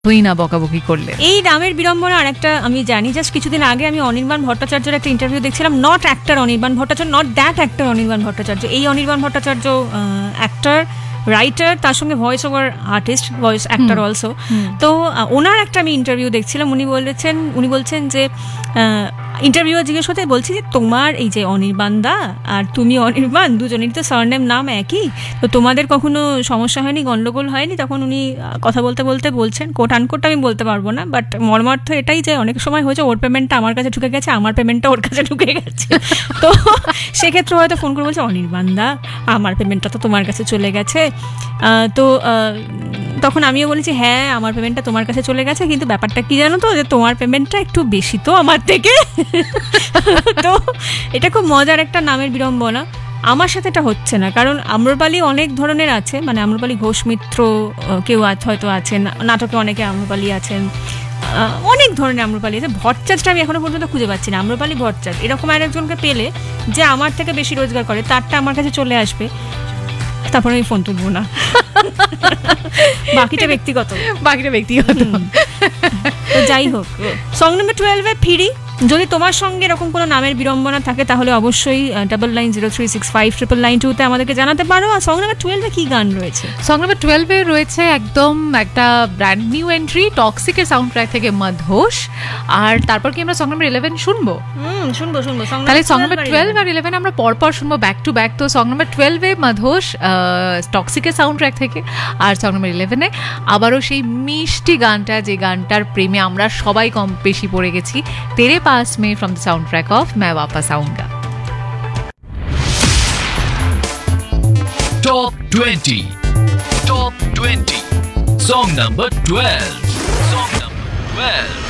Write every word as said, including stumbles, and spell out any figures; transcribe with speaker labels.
Speaker 1: তুই না বকাবকি করলে।
Speaker 2: এই নামের বিড়ম্বনা আর একটা আমি জানি, জাস্ট কিছুদিন আগে আমি অনির্বাণ ভট্টাচার্যের একটা ইন্টারভিউ দেখছিলাম, not actor Anirban Bhattacharya, not that actor Anirban Bhattacharya, এই অনির্বাণ ভট্টাচার্য অ্যাক্টর, রাইটার, তার সঙ্গে voice over artist, voice actor also. তো ওনার একটা আমি ইন্টারভিউ দেখছিলাম, উনি বলেছেন উনি বলছেন যে ইন্টারভিউয়ার জিজ্ঞেস হতে বলছি যে তোমার এই যে অনির্বাণ দা আর তুমি অনির্বাণ, দুজনেরই তো সারনেম নাম একই, তো তোমাদের কখনো সমস্যা হয়নি, গন্ডগোল হয়নি? তখন উনি কথা বলতে বলতে বলছেন, কোট আনকোট আমি বলতে পারবো না, বাট মর্মার্থ এটাই যে অনেক সময় হয়েছে ওর পেমেন্টটা আমার কাছে ঢুকে গেছে, আমার পেমেন্টটা ওর কাছে ঢুকে গেছে। তো সেক্ষেত্রে হয়তো ফোন করে বলছে অনির্বাণ দা আমার পেমেন্টটা তো তোমার কাছে চলে গেছে। তো তখন আমিও বলেছি হ্যাঁ আমার পেমেন্টটা তোমার কাছে চলে গেছে, কিন্তু ব্যাপারটা কি জানো তো, যে তোমার পেমেন্টটা একটু বেশি তো আমার থেকে। তো এটা খুব মজার একটা নামের বিড়ম্বনা। আমার সাথে এটা হচ্ছে না, কারণ আম্রপালি অনেক ধরনের আছে, মানে আম্রপালি ঘোষ মিত্র কেউ হয়তো আছেন, নাটকে অনেকে আম্রপালি আছেন, অনেক ধরনের আম্রপালি আছে। ভট্টাচার্যটা আমি এখনো পর্যন্ত খুঁজে পাচ্ছি না, আম্রপালি ভট্টাচার্য এরকম আরেকজনকে পেলে যে আমার থেকে বেশি রোজগার করে, তারটা আমার কাছে চলে আসবে, তারপরে আমি ফোন তুলবো না। বাকিটা ব্যক্তিগত
Speaker 1: বাকিটা ব্যক্তিগত
Speaker 2: যাই হোক, সং নাম্বার টুয়েলভে ফিরি। যদি তোমার সঙ্গে এরকম কোনো নামের বিড়ম্বনা থাকে তাহলে অবশ্যই double nine zero three six five triple nine টুতে আমাদেরকে জানাতে পারো। আর সং নাম্বার টুয়েলভে কি গান রয়েছে?
Speaker 1: সং নাম্বার টুয়েলভে রয়েছে একদম একটা brand new entry, টক্সিকের sound track থেকে মধোষ। আর তারপর কি আমরা সং নাম্বার ইলেভেন শুনবো?
Speaker 2: হুম শুনবো শুনবো
Speaker 1: তাহলে সং নাম্বার টুয়েলভ আর ইলেভেন আমরা পরপর শুনবো ব্যাক টু ব্যাক। তো সং নাম্বার টুয়েলভে মধোষ টক্সিকের সাউন্ড ট্র্যাক থেকে, আর সং নাম্বার ইলেভেনে আবারও সেই মিষ্টি গানটা, যে গানটার প্রেমে আমরা সবাই কম বেশি পড়ে গেছি, তেরে pass May from the soundtrack of मैं वापस आऊंगा।
Speaker 3: Top twenty, Top twenty, Song number twelve, Song number twelve.